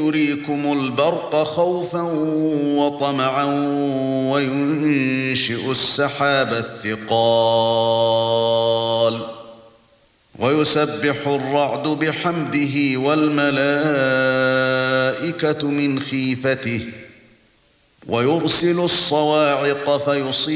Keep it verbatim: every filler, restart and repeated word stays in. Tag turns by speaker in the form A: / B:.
A: يريكم البرق خوفا وطمعا وينشئ السحاب الثقال ويسبح الرعد بحمده والملائكة من خيفته ويرسل الصواعق فيصيب